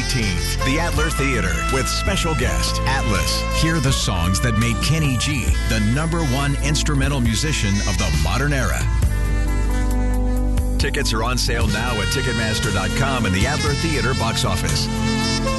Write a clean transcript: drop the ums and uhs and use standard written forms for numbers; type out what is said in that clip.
18th, the Adler Theater with special guest Atlas. Hear the songs that made Kenny G the #1 instrumental musician of the modern era. Tickets are on sale now at Ticketmaster.com and the Adler Theater box office.